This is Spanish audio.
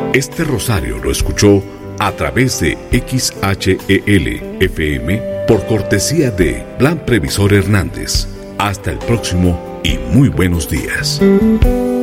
Este rosario lo escuchó a través de XHEL FM por cortesía de Plan Previsor Hernández. Hasta el próximo y muy buenos días.